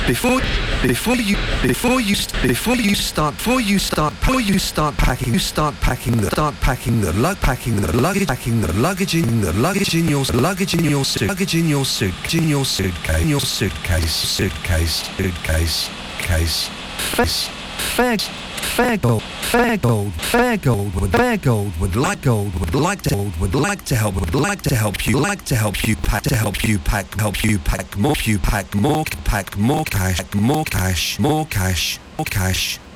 before you start packing the luggage in your suitcase. Fair gold would like to help you pack more cash.